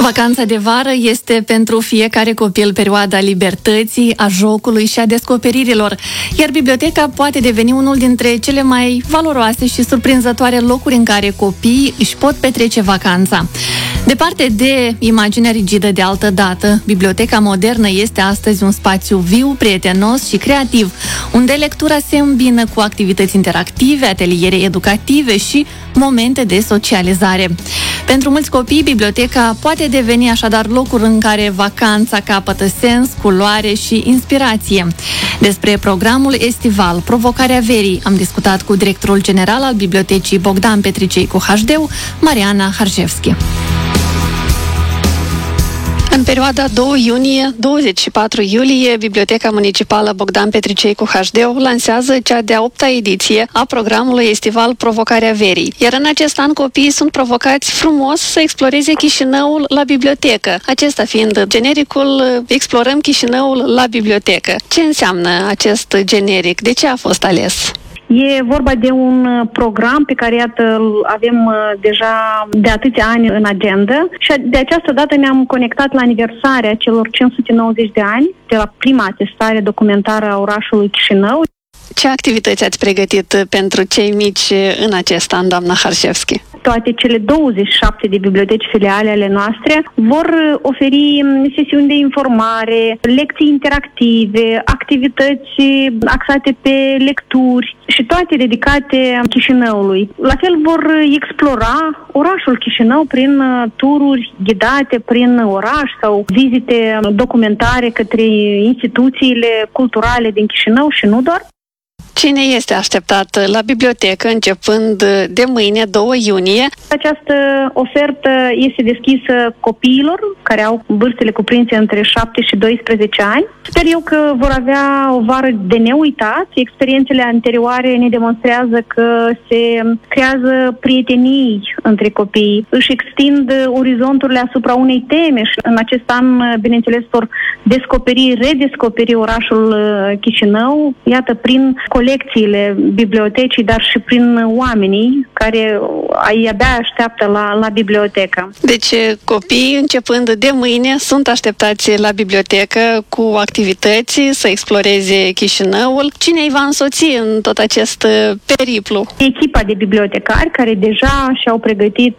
Vacanța de vară este pentru fiecare copil perioada libertății, a jocului și a descoperirilor, iar biblioteca poate deveni unul dintre cele mai valoroase și surprinzătoare locuri în care copiii își pot petrece vacanța. Departe de imaginea rigidă de altă dată, biblioteca modernă este astăzi un spațiu viu, prietenos și creativ, unde lectura se îmbină cu activități interactive, ateliere educative și momente de socializare. Pentru mulți copii, biblioteca poate deveni așadar locul în care vacanța capătă sens, culoare și inspirație. Despre programul estival Provocarea Verii am discutat cu directorul general al Bibliotecii Bogdan Petricei cu HD, Mariana Harjevski. În perioada 2 iunie-24 iulie, Biblioteca Municipală Bogdan Petricei cu HD lansează cea de-a 8-a ediție a programului estival Provocarea Verii. Iar în acest an copiii sunt provocați frumos să exploreze Chișinăul la bibliotecă. Acesta fiind genericul Explorăm Chișinăul la bibliotecă. Ce înseamnă acest generic? De ce a fost ales? E vorba de un program pe care, iată, îl avem deja de atâția ani în agenda și de această dată ne-am conectat la aniversarea celor 590 de ani de la prima atestare documentară a orașului Chișinău. Ce activități ați pregătit pentru cei mici în acest an, doamna Harjevski? Toate cele 27 de biblioteci filiale ale noastre vor oferi sesiuni de informare, lecții interactive, activități axate pe lecturi și toate dedicate Chișinăului. La fel vor explora orașul Chișinău prin tururi ghidate prin oraș sau vizite documentare către instituțiile culturale din Chișinău și nu doar. Cine este așteptat la bibliotecă începând de mâine, 2 iunie? Această ofertă este deschisă copiilor care au vârstele cuprinse între 7 și 12 ani. Sper eu că vor avea o vară de neuitat. Experiențele anterioare ne demonstrează că se creează prietenii între copii, își extind orizonturile asupra unei teme și în acest an, bineînțeles, vor redescoperi orașul Chișinău, iată, prin colecțiile bibliotecii, dar și prin oamenii care abia așteaptă la bibliotecă. Deci copiii, începând de mâine, sunt așteptați la bibliotecă cu activități, să exploreze Chișinăul. Cine îi va însoți în tot acest periplu? Echipa de bibliotecari care deja și-au pregătit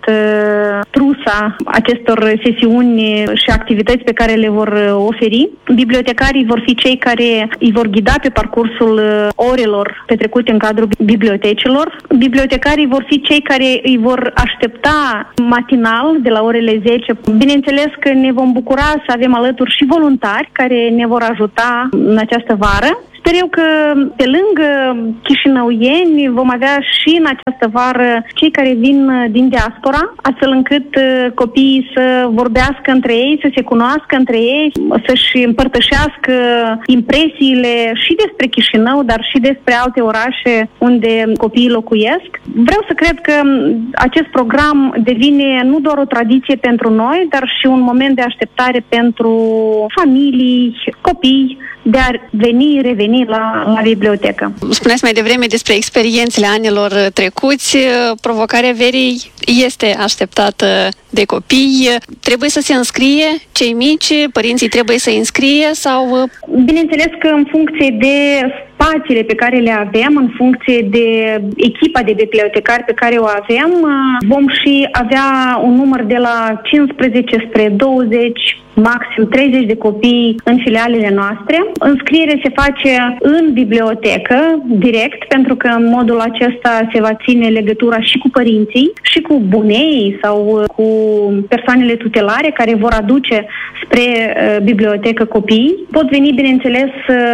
trusa acestor sesiuni și activități pe care le vor oferi. Bibliotecarii vor fi cei care îi vor ghida pe parcursul orelor petrecute în cadrul bibliotecilor. Bibliotecarii vor fi cei care îi vor aștepta matinal de la orele 10. Bineînțeles că ne vom bucura să avem alături și voluntari care ne vor ajuta în această vară. Sper eu că pe lângă chișinăuieni vom avea și în această vară cei care vin din diaspora, astfel încât copiii să vorbească între ei, să se cunoască între ei, să-și împărtășească impresiile și despre Chișinău, dar și despre alte orașe unde copiii locuiesc. Vreau să cred că acest program devine nu doar o tradiție pentru noi, dar și un moment de așteptare pentru familii, copii, de a reveni la bibliotecă. Spuneați mai devreme despre experiențele anilor trecuți. Provocarea Verii este așteptată de copii. Trebuie să se înscrie cei mici? Părinții trebuie să înscrie sau? Bineînțeles că în funcție de spațiile pe care le avem, în funcție de echipa de bibliotecari pe care o avem, vom și avea un număr de la 15 spre 20, maxim 30 de copii în filialele noastre. Înscrierea se face în bibliotecă, direct, pentru că în modul acesta se va ține legătura și cu părinții, și cu bunei sau cu persoanele tutelare care vor aduce spre bibliotecă copii. Pot veni, bineînțeles,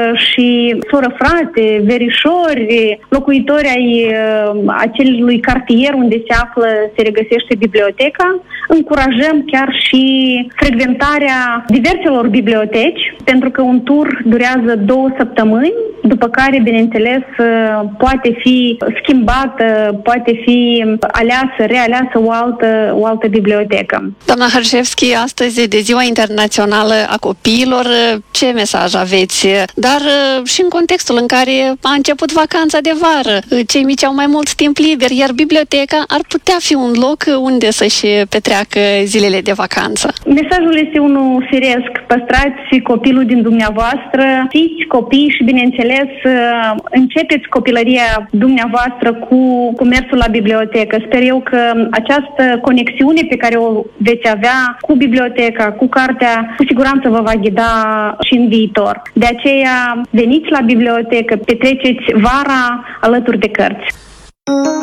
și soră frate, verișori, locuitori ai acelui cartier unde se regăsește biblioteca. Încurajăm chiar și frecventarea diverselor biblioteci, pentru că un tur durează 2 săptămâni, după care, bineînțeles, poate fi schimbată, poate fi realeasă o altă bibliotecă. Doamna Harjevski, astăzi de Ziua Internațională a Copiilor, ce mesaj aveți? Dar și în contextul în care a început vacanța de vară, cei mici au mai mult timp liber, iar biblioteca ar putea fi un loc unde să-și petreacă petreacă zilele de vacanță? Mesajul este unul firesc. Păstrați copilul din dumneavoastră, fiți copii și, bineînțeles, începeți copilăria dumneavoastră cu mersul la bibliotecă. Sper eu că această conexiune pe care o veți avea cu biblioteca, cu cartea, cu siguranță vă va ghida și în viitor. De aceea, veniți la bibliotecă, petreceți vara alături de cărți.